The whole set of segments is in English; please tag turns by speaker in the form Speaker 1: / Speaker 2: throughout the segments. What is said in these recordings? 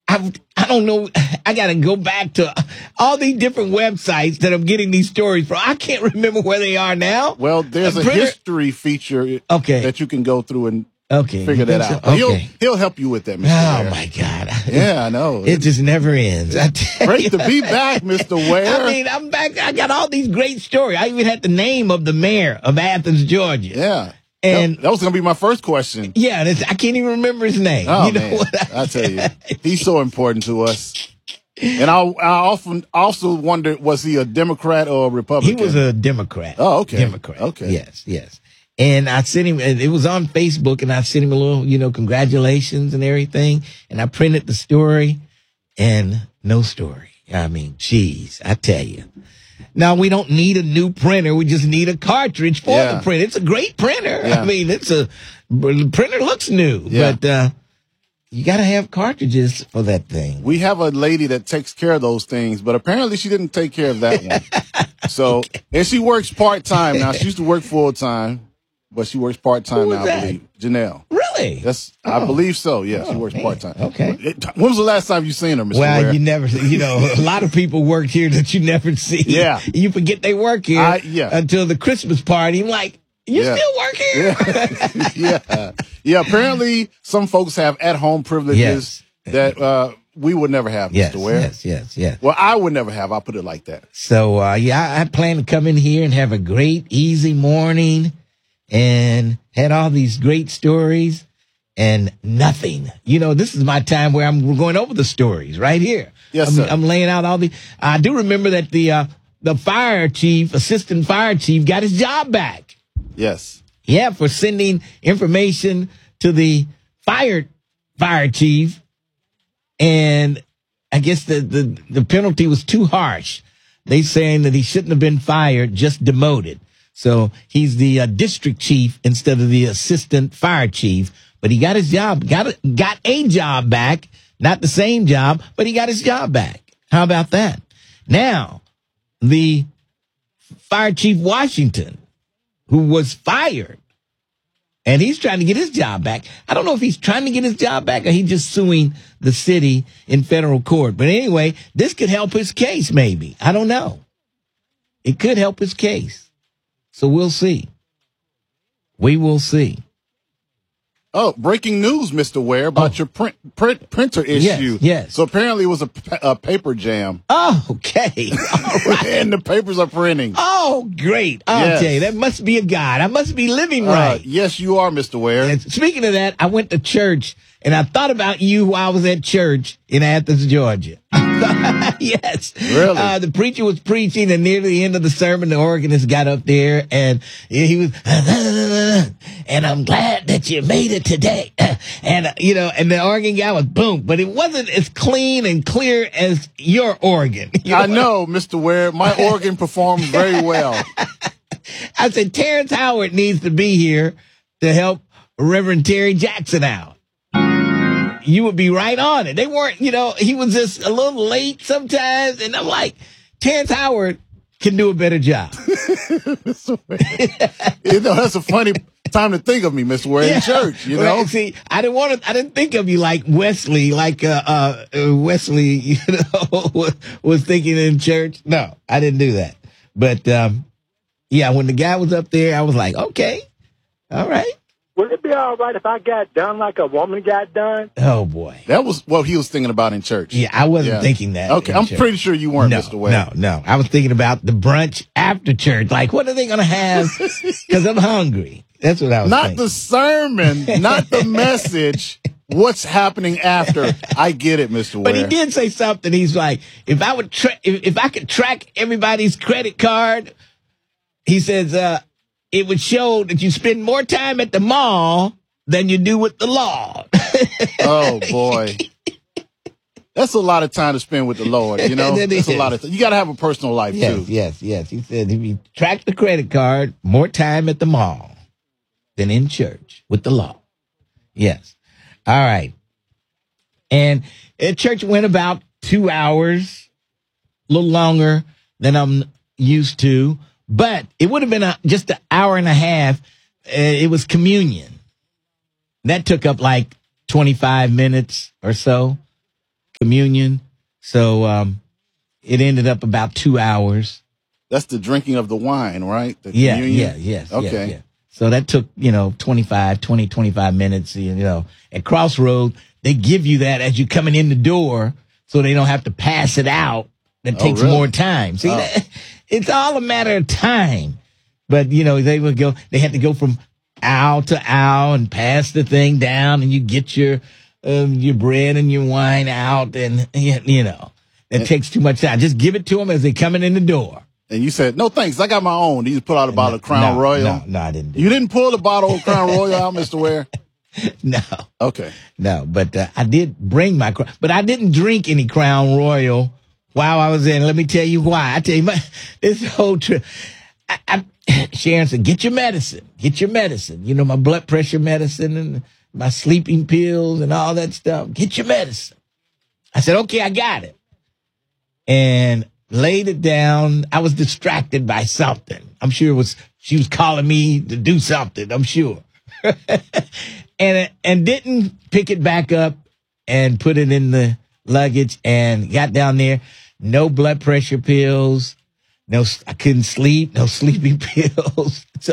Speaker 1: I don't know. I got to go back to all these different websites that I'm getting these stories from. I can't remember where they are now.
Speaker 2: Well, there's a history feature that you can go through and figure that out. He'll help you with that, Mr. Ware.
Speaker 1: Oh, my God.
Speaker 2: Yeah, I know.
Speaker 1: It just never ends.
Speaker 2: Great to be back, Mr. Ware.
Speaker 1: I mean, I'm back. I got all these great stories. I even had the name of the mayor of Athens, Georgia.
Speaker 2: Yeah.
Speaker 1: And
Speaker 2: that was going to be my first question.
Speaker 1: Yeah, I can't even remember his name.
Speaker 2: Oh,
Speaker 1: you know
Speaker 2: man.
Speaker 1: what
Speaker 2: I tell you, he's so important to us. And I often also wonder, was he a Democrat or a Republican?
Speaker 1: He was a Democrat.
Speaker 2: Oh, okay.
Speaker 1: Democrat.
Speaker 2: Okay.
Speaker 1: Yes. And I sent him, it was on Facebook, and I sent him a little, congratulations and everything. And I printed the story, and no story. I mean, geez, I tell you. Now, we don't need a new printer. We just need a cartridge for the printer. It's a great printer.
Speaker 2: Yeah.
Speaker 1: I mean, the printer looks new, but you got to have cartridges for that thing.
Speaker 2: We have a lady that takes care of those things, but apparently she didn't take care of that one. So, and she works part-time now. She used to work full-time, but she works part-time now, I believe. Janelle.
Speaker 1: Really?
Speaker 2: I believe so. Yeah, she works part-time.
Speaker 1: Okay.
Speaker 2: When was the last time you seen her, Mr.
Speaker 1: Well,
Speaker 2: Ware?
Speaker 1: you never, a lot of people work here that you never see.
Speaker 2: Yeah.
Speaker 1: You forget they work here until the Christmas party. I'm like, you still work here?
Speaker 2: Yeah. Apparently, some folks have at-home privileges that we would never have, Mr. Ware.
Speaker 1: Yes.
Speaker 2: Well, I would never have. I'll put it like that.
Speaker 1: So, I plan to come in here and have a great, easy morning and had all these great stories and nothing. This is my time where we're going over the stories right here.
Speaker 2: Yes, sir.
Speaker 1: I'm laying out all the. I do remember that the fire chief, assistant fire chief, got his job back.
Speaker 2: Yes.
Speaker 1: Yeah, for sending information to the fire chief, and I guess the penalty was too harsh. They saying that he shouldn't have been fired, just demoted. So he's the district chief instead of the assistant fire chief. But he got his job, got a job back, not the same job, but he got his job back. How about that? Now, the fire chief Washington, who was fired, and he's trying to get his job back. I don't know if he's trying to get his job back or he's just suing the city in federal court. But anyway, this could help his case, maybe. I don't know. It could help his case. So we'll see. We will see.
Speaker 2: Oh, breaking news, Mr. Ware, about your printer issue.
Speaker 1: Yes.
Speaker 2: So apparently it was a paper jam.
Speaker 1: Oh, okay. All right.
Speaker 2: And the papers are printing.
Speaker 1: Oh, great. I'll tell you, that must be a God. I must be living right.
Speaker 2: Yes, you are, Mr. Ware.
Speaker 1: And speaking of that, I went to church, and I thought about you while I was at church in Athens, Georgia. Yes.
Speaker 2: Really?
Speaker 1: The preacher was preaching, and near the end of the sermon, the organist got up there, and he was, and I'm glad that you made it today. And the organ guy was boom, but it wasn't as clean and clear as your organ.
Speaker 2: I know, Mr. Ware. My organ performed very well.
Speaker 1: I said, Terrence Howard needs to be here to help Reverend Terry Jackson out. You would be right on it. They weren't, he was just a little late sometimes. And I'm like, Terrence Howard can do a better job.
Speaker 2: That's a funny time to think of me, Mr. Ware, in church,
Speaker 1: Well, see, I didn't think of you like Wesley, Wesley, was thinking in church. No, I didn't do that. But, when the guy was up there, I was like, okay, all right.
Speaker 3: Would it be all right if I got done like a woman got done?
Speaker 1: Oh, boy.
Speaker 2: That was what he was thinking about in church.
Speaker 1: Yeah, I wasn't thinking that.
Speaker 2: Okay, I'm pretty sure you weren't, Mr. Ware.
Speaker 1: No. I was thinking about the brunch after church. Like, what are they going to have? Because I'm hungry. That's what I was thinking.
Speaker 2: Not the sermon, not the message. What's happening after? I get it, Mr. Ware.
Speaker 1: But he did say something. He's like, if I could track everybody's credit card, he says, it would show that you spend more time at the mall than you do with the law.
Speaker 2: Oh, boy. That's a lot of time to spend with the Lord, That's a lot of time. You got to have a personal life, too.
Speaker 1: Yes. He said if you track the credit card, more time at the mall than in church with the law. Yes. All right. And church went about 2 hours, a little longer than I'm used to. But it would have been just an hour and a half. It was communion. That took up like 25 minutes or so. communion. So it ended up about 2 hours.
Speaker 2: That's the drinking of the wine, right? The
Speaker 1: Yes.
Speaker 2: Okay.
Speaker 1: Yeah. So that took, 25 minutes, At Crossroad, they give you that as you're coming in the door so they don't have to pass it out. That takes
Speaker 2: really?
Speaker 1: more time. See, it's all a matter of time. But, they had to go from aisle to aisle and pass the thing down, and you get your bread and your wine out, and, that takes too much time. Just give it to them as they're coming in the door.
Speaker 2: And you said, no, thanks. I got my own. You just pull out a bottle of Crown Royal.
Speaker 1: No, I didn't.
Speaker 2: You didn't pull the bottle of Crown Royal out, Mr. Ware?
Speaker 1: No.
Speaker 2: Okay.
Speaker 1: No, but I did bring but I didn't drink any Crown Royal while I was in. Let me tell you why. I tell you, this whole trip, Sharon said, get your medicine. My blood pressure medicine and my sleeping pills and all that stuff. Get your medicine. I said, okay, I got it. And laid it down. I was distracted by something. I'm sure she was calling me to do something. I'm sure. and didn't pick it back up and put it in the luggage and got down there. No blood pressure pills. No, I couldn't sleep. No sleeping pills. So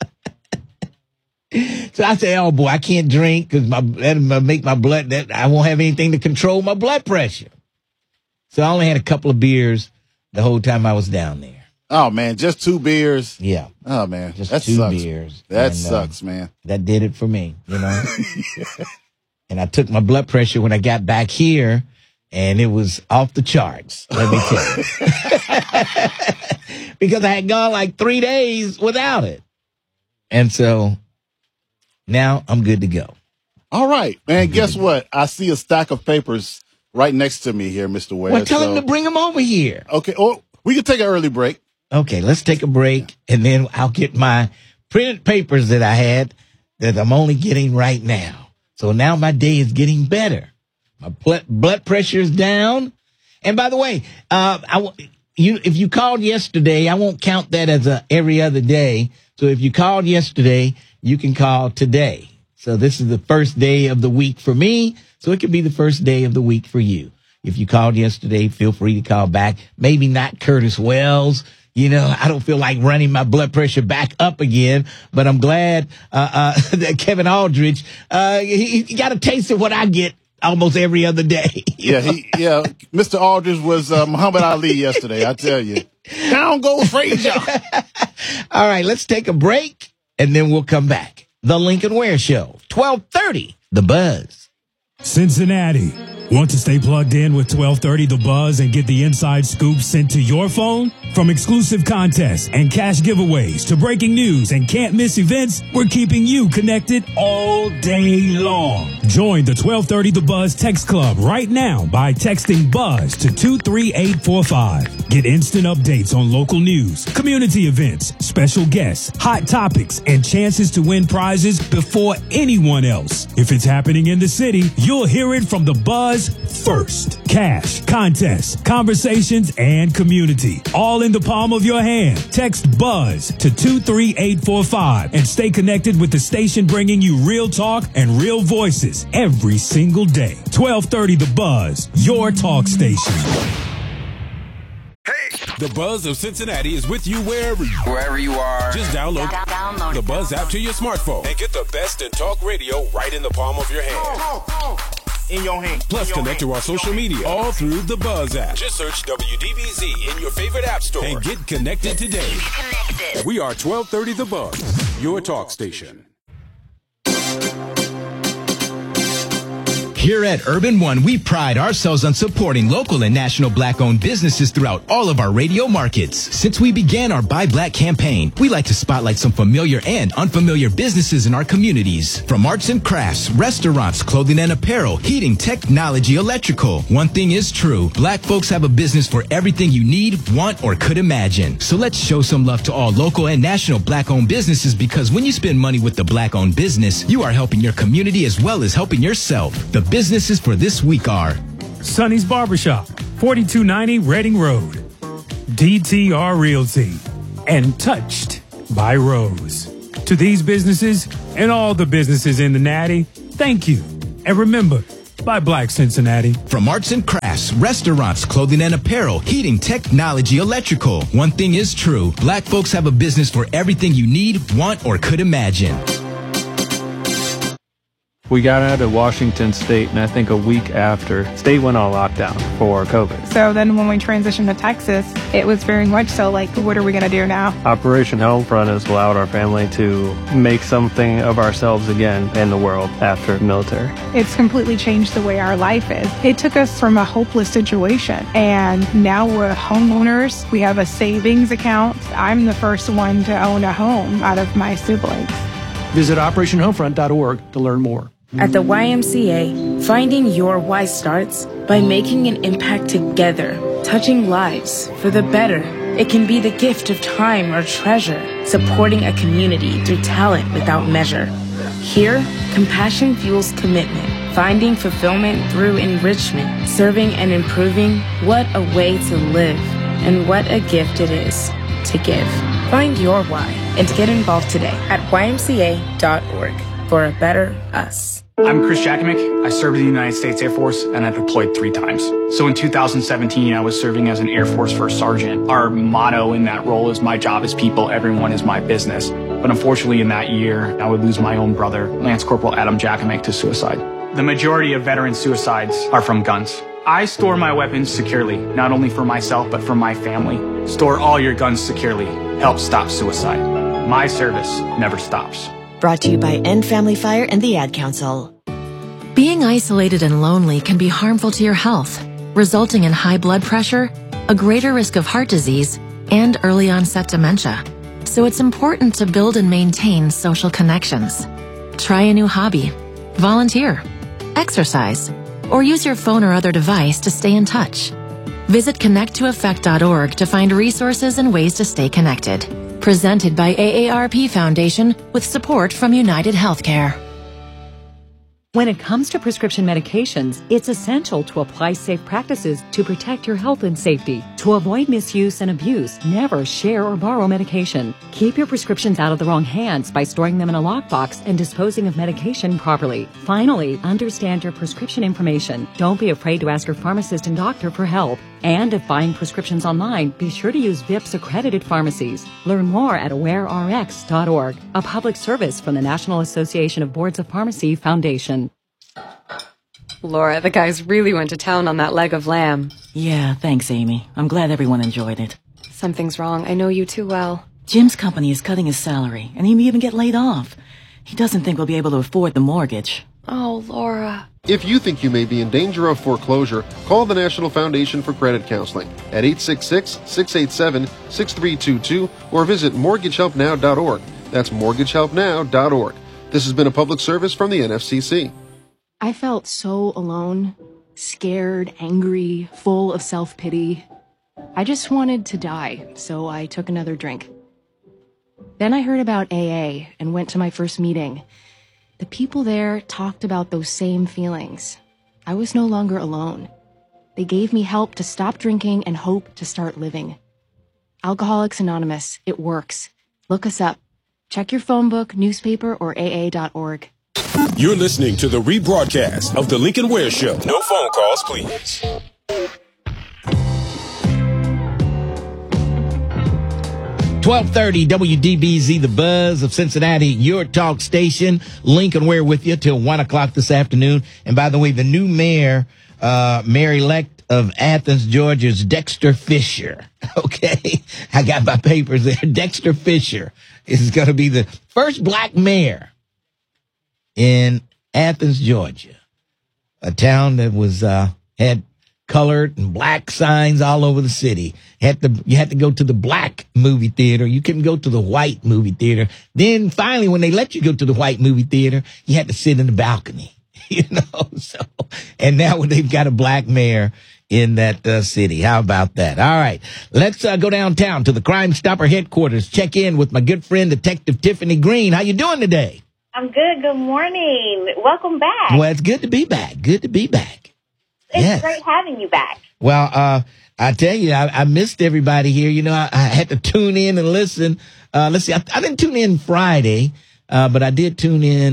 Speaker 1: I said, oh boy, I can't drink because that'll make my blood, I won't have anything to control my blood pressure. So I only had a couple of beers the whole time I was down there.
Speaker 2: Oh, man, just 2 beers?
Speaker 1: Yeah.
Speaker 2: Oh, man,
Speaker 1: just
Speaker 2: that
Speaker 1: 2
Speaker 2: sucks.
Speaker 1: beers.
Speaker 2: That sucks, man. That
Speaker 1: did it for me, And I took my blood pressure when I got back here, and it was off the charts, let me tell you. Because I had gone like 3 days without it. And so now I'm good to go.
Speaker 2: All right, man, guess what? I see a stack of papers right next to me here, Mr. Ware.
Speaker 1: Well, tell him to bring them over here.
Speaker 2: Okay. Oh, we can take an early break.
Speaker 1: Okay, let's take a break, and then I'll get my printed papers that I had that I'm only getting right now. So now my day is getting better. My blood pressure is down. And by the way, if you called yesterday, I won't count that as every other day. So if you called yesterday, you can call today. So this is the first day of the week for me. So it could be the first day of the week for you. If you called yesterday, feel free to call back. Maybe not Curtis Wells. I don't feel like running my blood pressure back up again, but I'm glad that Kevin Aldridge, he got a taste of what I get almost every other day.
Speaker 2: Yeah, Mr. Aldridge was Muhammad Ali yesterday, I tell you. Down goes Frazier.
Speaker 1: All right, let's take a break, and then we'll come back. The Lincoln Ware Show, 1230, The Buzz.
Speaker 4: Cincinnati. Want to stay plugged in with 1230 The Buzz and get the inside scoop sent to your phone? From exclusive contests and cash giveaways to breaking news and can't miss events, we're keeping you connected all day long. Join the 1230 The Buzz text club right now by texting BUZZ to 23845. Get instant updates on local news, community events, special guests, hot topics, and chances to win prizes before anyone else. If it's happening in the city, you'll hear it from The Buzz first. Cash, contests, conversations, and community. All in the palm of your hand. Text BUZZ to 23845 and stay connected with the station bringing you real talk and real voices every single day. 1230 The Buzz, your talk station.
Speaker 5: The Buzz of Cincinnati is with you wherever you are. Just download the Buzz app to your smartphone and get the best in talk radio right in the palm of your hand.
Speaker 2: In your hand.
Speaker 5: Plus, connect to our social media all through the Buzz app. Just search WDBZ in your favorite app store and get connected today. We are 1230 The Buzz, your talk station.
Speaker 6: Here at Urban One, we pride ourselves on supporting local and national Black-owned businesses throughout all of our radio markets. Since we began our Buy Black campaign, we like to spotlight some familiar and unfamiliar businesses in our communities. From arts and crafts, restaurants, clothing and apparel, heating, technology, electrical. One thing is true, Black folks have a business for everything you need, want, or could imagine. So let's show some love to all local and national Black-owned businesses, because when you spend money with the Black-owned business, you are helping your community as well as helping yourself. The businesses for this week are
Speaker 4: Sonny's Barbershop, 4290 Reading Road, DTR Realty, and Touched by Rose. To these businesses and all the businesses in the Natty, thank you. And remember, by Black Cincinnati.
Speaker 6: From arts and crafts, restaurants, clothing and apparel, heating, technology, electrical. One thing is true. Black folks have a business for everything you need, want, or could imagine.
Speaker 7: We got out of Washington State, and I think a week after, state went on lockdown for COVID.
Speaker 8: So then when we transitioned to Texas, it was very much so like, what are we going to do now?
Speaker 7: Operation Homefront has allowed our family to make something of ourselves again in the world after the military.
Speaker 8: It's completely changed the way our life is. It took us from a hopeless situation, and now we're homeowners. We have a savings account. I'm the first one to own a home out of my siblings.
Speaker 9: Visit OperationHomefront.org to learn more.
Speaker 10: At the YMCA, finding your why starts by making an impact together, touching lives for the better. It can be the gift of time or treasure, supporting a community through talent without measure. Here, compassion fuels commitment, finding fulfillment through enrichment, serving and improving. What a way to live, and what a gift it is to give. Find your why and get involved today at ymca.org for a better us.
Speaker 11: I'm Chris Jakimick. I served in the United States Air Force, and I deployed 3 times. So in 2017, I was serving as an Air Force First Sergeant. Our motto in that role is, my job is people, everyone is my business. But unfortunately in that year, I would lose my own brother, Lance Corporal Adam Jakimick, to suicide. The majority of veteran suicides are from guns. I store my weapons securely, not only for myself, but for my family. Store all your guns securely. Help stop suicide. My service never stops.
Speaker 12: Brought to you by End Family Fire and the Ad Council.
Speaker 13: Being isolated and lonely can be harmful to your health, resulting in high blood pressure, a greater risk of heart disease, and early onset dementia. So it's important to build and maintain social connections. Try a new hobby, volunteer, exercise, or use your phone or other device to stay in touch. Visit connecttoeffect.org to find resources and ways to stay connected. Presented by AARP Foundation with support from United Healthcare.
Speaker 14: When it comes to prescription medications, it's essential to apply safe practices to protect your health and safety. To avoid misuse and abuse, never share or borrow medication. Keep your prescriptions out of the wrong hands by storing them in a lockbox and disposing of medication properly. Finally, understand your prescription information. Don't be afraid to ask your pharmacist and doctor for help. And if buying prescriptions online, be sure to use VIPS accredited pharmacies. Learn more at awarerx.org, a public service from the National Association of Boards of Pharmacy Foundation.
Speaker 15: Laura, the guys really went to town on that leg of lamb.
Speaker 16: Yeah, thanks, Amy. I'm glad everyone enjoyed it.
Speaker 15: Something's wrong. I know you too well.
Speaker 16: Jim's company is cutting his salary, and he may even get laid off. He doesn't think we'll be able to afford the mortgage.
Speaker 15: Oh, Laura.
Speaker 17: If you think you may be in danger of foreclosure, call the National Foundation for Credit Counseling at 866-687-6322 or visit mortgagehelpnow.org. That's mortgagehelpnow.org. This has been a public service from the NFCC.
Speaker 18: I felt so alone, scared, angry, full of self-pity. I just wanted to die, so I took another drink. Then I heard about AA and went to my first meeting. The people there talked about those same feelings. I was no longer alone. They gave me help to stop drinking and hope to start living. Alcoholics Anonymous, it works. Look us up. Check your phone book, newspaper, or AA.org.
Speaker 5: You're listening to the rebroadcast of The Lincoln Ware Show. No phone calls, please.
Speaker 1: .1230 WDBZ, the buzz of Cincinnati, your talk station. Lincoln Ware with you till 1 o'clock this afternoon. And by the way, the new mayor, mayor-elect of Athens, Georgia, is Dexter Fisher. Okay, I got my papers there. Dexter Fisher is going to be the first black mayor in Athens, Georgia, a town that was had colored and black signs all over the city. You had to go to the black movie theater. You couldn't go to the white movie theater. Then finally, when they let you go to the white movie theater, you had to sit in the balcony. You know, so, and now they've got a black mayor in that city. How about that? All right, let's go downtown to the Crime Stopper headquarters. Check in with my good friend, Detective Tiffany Green. How you doing today?
Speaker 19: I'm good. Good morning. Welcome back.
Speaker 1: Well, it's good to be back. Good to be back.
Speaker 19: It's great having you back.
Speaker 1: Well, I tell you, I missed everybody here. You know, I had to tune in and listen. Let's see, I didn't tune in Friday, but I did tune in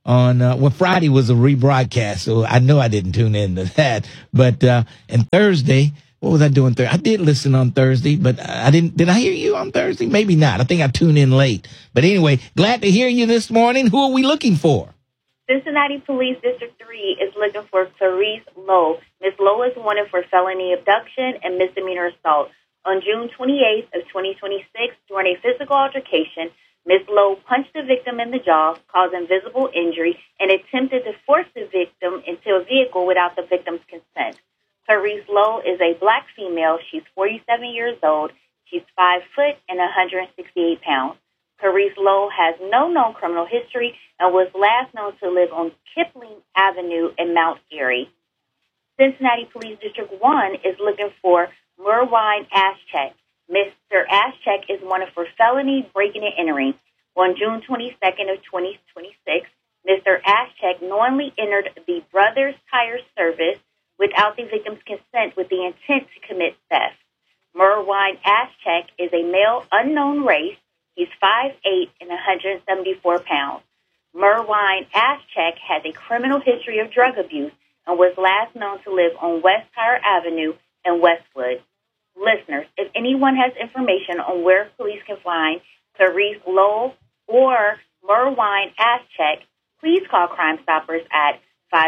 Speaker 1: on, Friday was a rebroadcast, so I know I didn't tune in to that. But, and Thursday, what was I doing Thursday? I did listen on Thursday, but I didn't. Did I hear you on Thursday? Maybe not. I think I tuned in late. But anyway, glad to hear you this morning. Who are we looking for?
Speaker 19: Cincinnati Police District 3 is looking for Clarice Lowe. Ms. Lowe is wanted for felony abduction and misdemeanor assault. On June 28th of 2026, during a physical altercation, Ms. Lowe punched the victim in the jaw, causing visible injury, and attempted to force the victim into a vehicle without the victim's consent. Clarice Lowe is a black female. She's 47 years old. She's 5 foot and 168 pounds. Clarice Lowe has no known criminal history and was last known to live on Kipling Avenue in Mount Airy. Cincinnati Police District 1 is looking for Merwine Aschek. Mr. Aschek is wanted for felony breaking and entering. On June 22nd of 2026, Mr. Aschek knowingly entered the Brothers Tire Service without the victim's consent with the intent to commit theft. Merwine Aschek is a male unknown race. He's 5'8" and 174 pounds. Merwine Aschek has a criminal history of drug abuse and was last known to live on West Tire Avenue in Westwood. Listeners, if anyone has information on where police can find Clarice Lowe or Merwine Aschek, please call Crime Stoppers at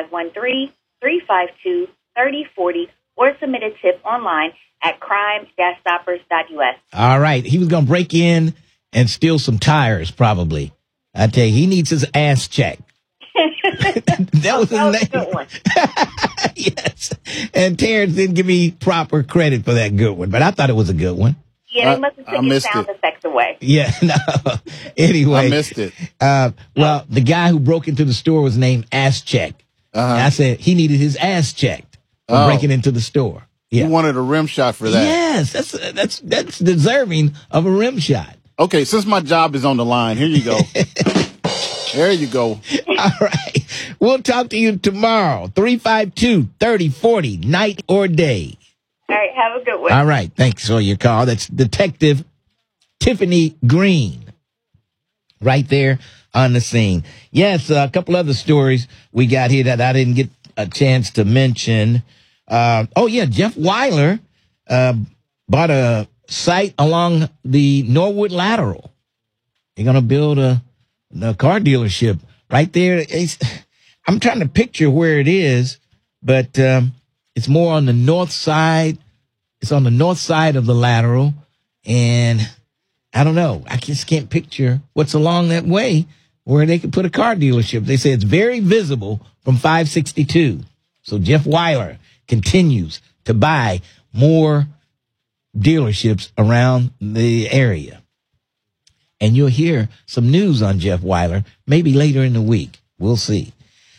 Speaker 19: 513-352-3040 or submit a tip online at crime-stoppers.us.
Speaker 1: All right. He was going to break in and steal some tires, probably. I tell you, he needs his ass checked. That was his name.
Speaker 19: A good one.
Speaker 1: Yes. And Terrence didn't give me proper credit for that good one, but I thought it was a good one.
Speaker 19: Yeah, they must have taken sound effects away.
Speaker 1: Yeah, no. Anyway.
Speaker 2: I missed it.
Speaker 1: Well, the guy who broke into the store was named Ass Check. I said he needed his ass checked for breaking into the store. Yeah.
Speaker 2: You wanted a rim shot for that.
Speaker 1: Yes, that's deserving of a rim shot.
Speaker 2: Okay, since my job is on the line, here you go. There you go.
Speaker 1: All right. We'll talk to you tomorrow, 352-3040, night or day.
Speaker 19: All right, have a good one.
Speaker 1: All right, thanks for your call. That's Detective Tiffany Green right there on the scene. Yes, a couple other stories we got here that I didn't get a chance to mention. Jeff Weiler bought a site along the Norwood Lateral. They're going to build a car dealership right there. I'm trying to picture where it is, but it's more on the north side. It's on the north side of the Lateral, and I don't know. I just can't picture what's along that way where they could put a car dealership. They say it's very visible from 562. So Jeff Weiler continues to buy more dealerships around the area. And you'll hear some news on Jeff Weiler maybe later in the week. We'll see.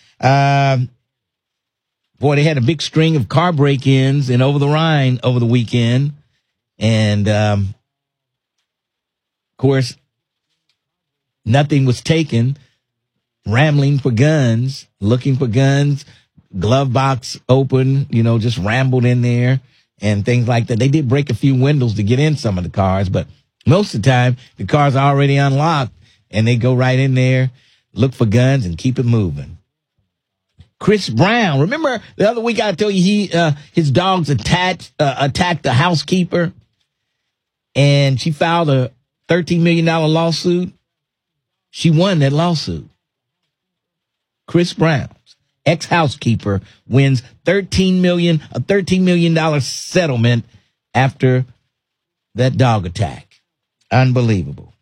Speaker 1: They had a big string of car break-ins in Over the Rhine over the weekend. And, of course, nothing was taken. Rambling for guns, looking for guns, glove box open, just rambled in there and things like that. They did break a few windows to get in some of the cars, but most of the time the cars are already unlocked and they go right in there, look for guns and keep it moving. Chris Brown, remember the other week I told you his dogs attacked the housekeeper and she filed a $13 million lawsuit. She won that lawsuit. Chris Brown's ex-housekeeper wins $13 million settlement after that dog attack. Unbelievable.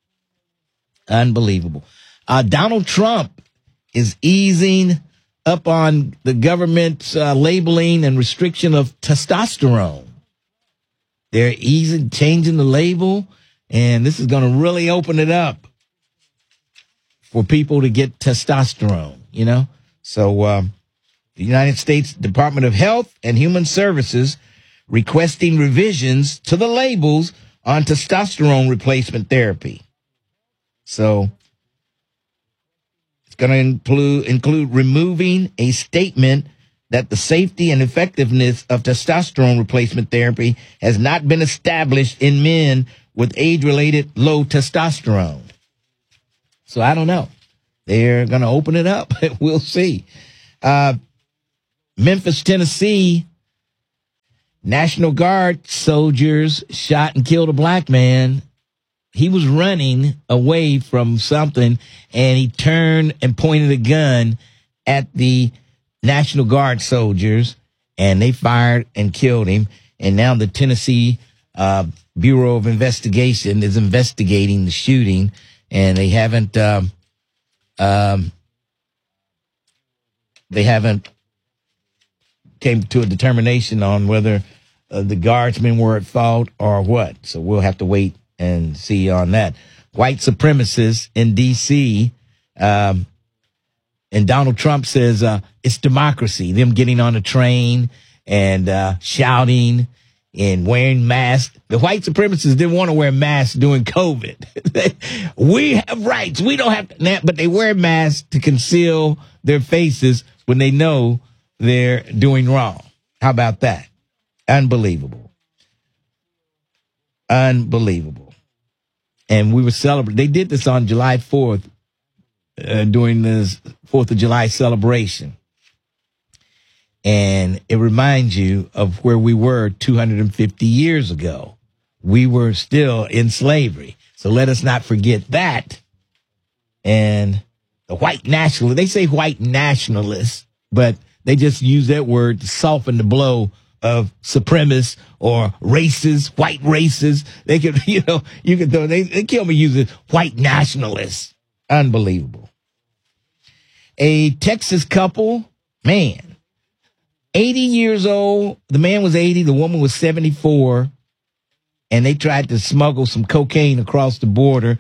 Speaker 1: Donald Trump is easing up on the government's labeling and restriction of testosterone. They're changing the label, and this is going to really open it up for people to get testosterone, So the United States Department of Health and Human Services requesting revisions to the labels on testosterone replacement therapy. So it's going to include removing a statement that the safety and effectiveness of testosterone replacement therapy has not been established in men with age-related low testosterone. So I don't know. they're going to open it up. We'll see. Memphis, Tennessee, National Guard soldiers shot and killed a black man. He was running away from something, and he turned and pointed a gun at the National Guard soldiers, and they fired and killed him. And now the Tennessee Bureau of Investigation is investigating the shooting, and they haven't came to a determination on whether the guardsmen were at fault or what. So we'll have to wait and see on that. White supremacists in D.C., and Donald Trump says it's democracy, them getting on a train and shouting and wearing masks. The white supremacists didn't want to wear masks during COVID. We have rights. We don't have to, but they wear masks to conceal their faces when they know they're doing wrong. How about that? Unbelievable. Unbelievable. And we were celebrating. They did this on July 4th during this 4th of July celebration. And it reminds you of where we were 250 years ago. We were still in slavery. So let us not forget that. And the white nationalists, they say white nationalists, but they just use that word to soften the blow of supremacists or racists, white racists. They could, you could throw, they kill me using white nationalists. Unbelievable. A Texas couple, man, 80 years old. The man was 80. The woman was 74. And they tried to smuggle some cocaine across the border.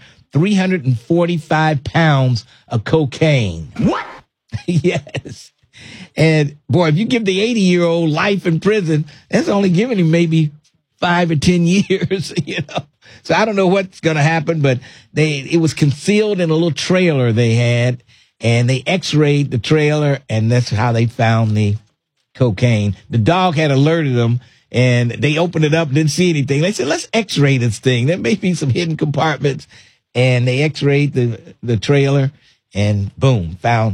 Speaker 1: 345 pounds of cocaine. What? Yes. And boy, if you give the 80-year-old life in prison, that's only giving him maybe 5 or 10 years, So I don't know what's going to happen, but it was concealed in a little trailer they had, and they x-rayed the trailer, and that's how they found the cocaine. The dog had alerted them, and they opened it up, didn't see anything. They said, let's x-ray this thing. There may be some hidden compartments. And they x-rayed the trailer, and boom, found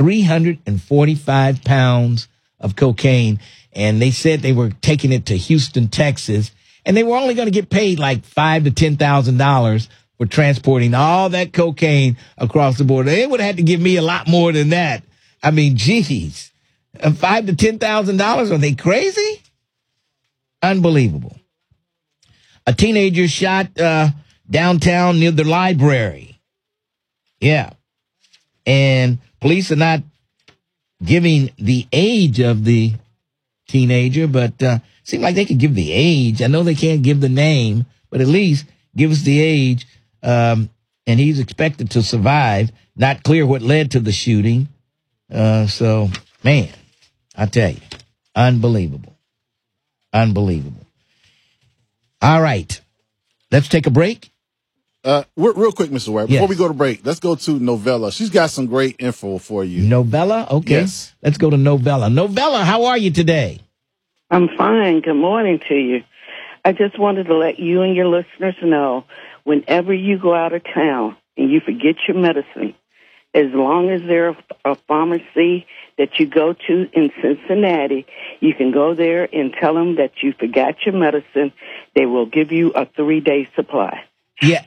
Speaker 1: 345 pounds of cocaine. And they said they were taking it to Houston, Texas, and they were only going to get paid like $5,000 to $10,000 for transporting all that cocaine across the border. They would have had to give me a lot more than that. I mean, geez, $5,000 to $10,000. Are they crazy? Unbelievable. A teenager shot downtown near the library. Yeah. And police are not giving the age of the teenager, but seems like they could give the age. I know they can't give the name, but at least give us the age. And he's expected to survive. Not clear what led to the shooting. So, man, I tell you, unbelievable. Unbelievable. All right. Let's take a break.
Speaker 2: Real quick, Mr. Ware, before we go to break, let's go to Novella. She's got some great info for you.
Speaker 1: Novella? Okay.
Speaker 2: Yes.
Speaker 1: Let's go to Novella. Novella, how are you today?
Speaker 20: I'm fine. Good morning to you. I just wanted to let you and your listeners know, whenever you go out of town and you forget your medicine, as long as there's a pharmacy that you go to in Cincinnati, you can go there and tell them that you forgot your medicine. They will give you a 3-day supply.
Speaker 1: Yeah,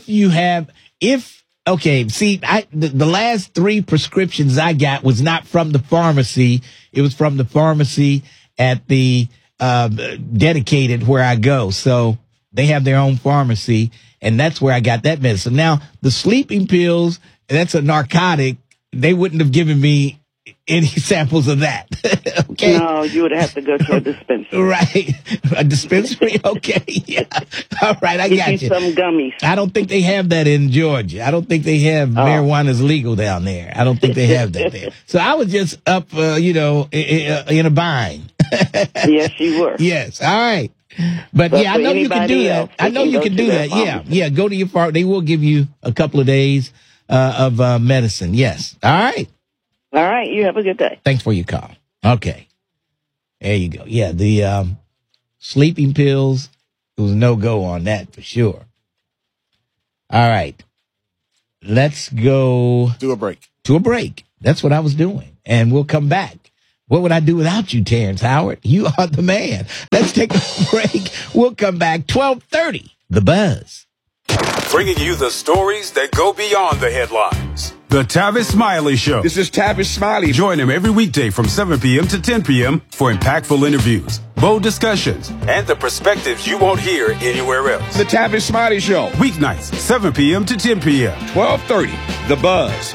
Speaker 1: okay, see, the last 3 prescriptions I got was not from the pharmacy. It was from the pharmacy at the dedicated where I go. So they have their own pharmacy, and that's where I got that medicine. Now, the sleeping pills, that's a narcotic. They wouldn't have given me any samples of that. Okay.
Speaker 20: No, you would have to go to a dispensary.
Speaker 1: Right. A dispensary? Okay. Yeah. All right. I got you.
Speaker 20: Some gummies.
Speaker 1: I don't think they have that in Georgia. I don't think they have marijuana's legal down there. I don't think they have that there. So I was just up, in a bind.
Speaker 20: Yes, you were.
Speaker 1: Yes. All right. But yeah, I know you can do that. I know you can do that. Yeah. Yeah. Go to your farm. They will give you a couple of days of medicine. Yes. All right.
Speaker 20: All right. You have a good day.
Speaker 1: Thanks for your call. Okay. There you go. Yeah. The sleeping pills, it was no go on that for sure. All right. let's go
Speaker 2: to a break.
Speaker 1: That's what I was doing. And we'll come back. What would I do without you, Terrence Howard? You are the man. Let's take a break. We'll come back. 12:30. The Buzz.
Speaker 5: Bringing you the stories that go beyond the headlines. The Tavis Smiley Show.
Speaker 21: This is Tavis Smiley.
Speaker 5: Join him every weekday from 7 p.m. to 10 p.m. for impactful interviews, bold discussions, and the perspectives you won't hear anywhere else.
Speaker 21: The Tavis Smiley Show.
Speaker 5: Weeknights, 7 p.m. to 10 p.m.
Speaker 21: 12:30. The Buzz.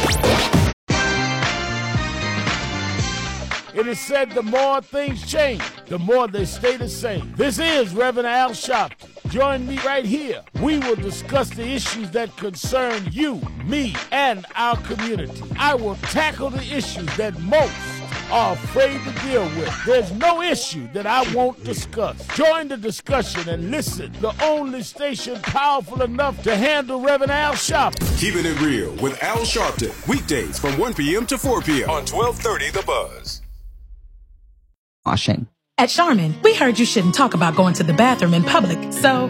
Speaker 22: It is said the more things change, the more they stay the same. This is Reverend Al Sharpton. Join me right here. We will discuss the issues that concern you, me, and our community. I will tackle the issues that most are afraid to deal with. There's no issue that I won't discuss. Join the discussion and listen. The only station powerful enough to handle Reverend Al Sharpton.
Speaker 5: Keeping it real with Al Sharpton. Weekdays from 1 p.m. to 4 p.m. on 1230 The Buzz.
Speaker 23: At Charmin, we heard you shouldn't talk about going to the bathroom in public, so